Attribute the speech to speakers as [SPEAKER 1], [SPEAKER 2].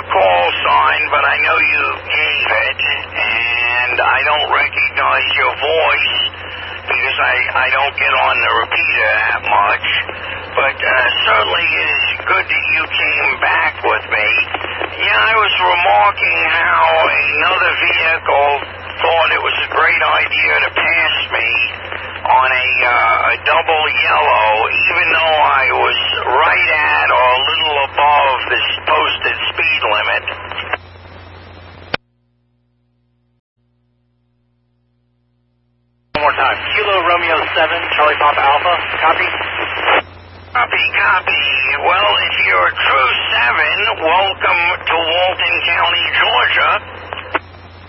[SPEAKER 1] call sign, but I know you gave it, and I don't recognize your voice because I don't get on the repeater that much. But certainly it is good that you came back with me. Yeah, I was remarking how another vehicle thought it was a great idea to pass me on a double yellow, even though I was right at or a little above the posted speed limit.
[SPEAKER 2] One more time. Kilo Romeo 7, Charlie Papa Alpha. Copy?
[SPEAKER 1] Copy. Well, if you're a true 7, welcome to Walton County, Georgia.